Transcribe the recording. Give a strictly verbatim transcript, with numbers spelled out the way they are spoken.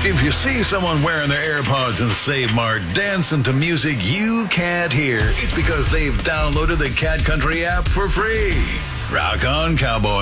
If you see someone wearing their AirPods in Save Mart dancing to music you can't hear, it's because they've downloaded the Cat Country app for free. Rock on, cowboy.